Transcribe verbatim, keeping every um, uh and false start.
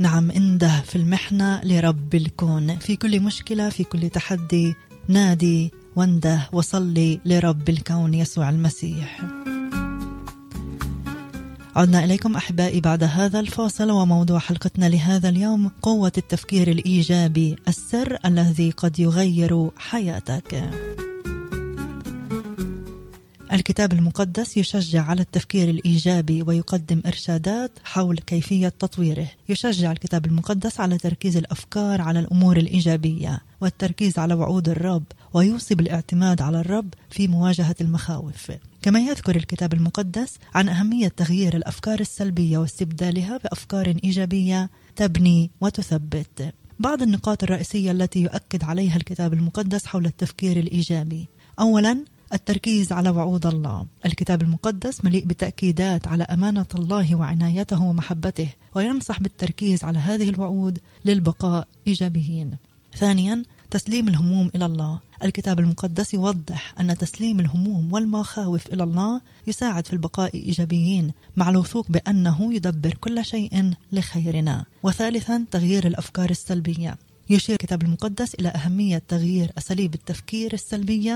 نعم، انده في المحنة لرب الكون. في كل مشكلة، في كل تحدي، نادي وانده وصلي لرب الكون يسوع المسيح. عدنا إليكم أحبائي بعد هذا الفاصل، وموضوع حلقتنا لهذا اليوم قوة التفكير الإيجابي، السر الذي قد يغير حياتك. الكتاب المقدس يشجع على التفكير الإيجابي ويقدم إرشادات حول كيفية تطويره. يشجع الكتاب المقدس على تركيز الأفكار على الأمور الإيجابية والتركيز على وعود الرب، ويوصي بالاعتماد على الرب في مواجهة المخاوف. كما يذكر الكتاب المقدس عن أهمية تغيير الأفكار السلبية واستبدالها بأفكار إيجابية تبني وتثبت. بعض النقاط الرئيسية التي يؤكد عليها الكتاب المقدس حول التفكير الإيجابي: أولاً، التركيز على وعود الله. الكتاب المقدس مليء بتأكيدات على أمانة الله وعنايته ومحبته، وينصح بالتركيز على هذه الوعود للبقاء إيجابيين. ثانياً، تسليم الهموم إلى الله. الكتاب المقدس يوضح أن تسليم الهموم والمخاوف إلى الله يساعد في البقاء إيجابيين، مع الوثوق بأنه يدبر كل شيء لخيرنا. وثالثاً، تغيير الأفكار السلبية. يشير الكتاب المقدس إلى أهمية تغيير أساليب التفكير السلبية